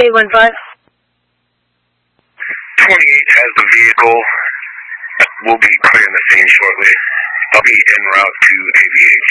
815. 28 has the vehicle. We'll be clearing the scene shortly. I'll be en route to AVH.